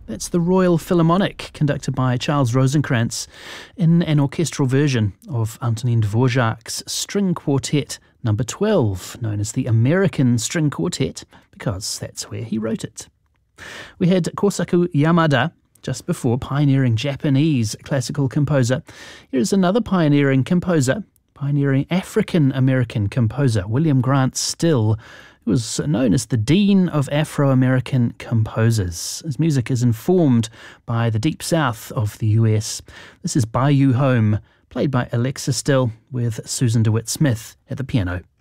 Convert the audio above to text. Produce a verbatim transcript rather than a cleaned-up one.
That's the Royal Philharmonic, conducted by Charles Rosencrantz, in an orchestral version of Antonin Dvorak's String Quartet number twelve, known as the American String Quartet, because that's where he wrote it. We had Kosaku Yamada just before, pioneering Japanese classical composer. Here's another pioneering composer, pioneering African-American composer, William Grant Still, who was known as the Dean of Afro-American Composers. His music is informed by the Deep South of the U S. This is Bayou Home, played by Alexa Still with Susan DeWitt Smith at the piano.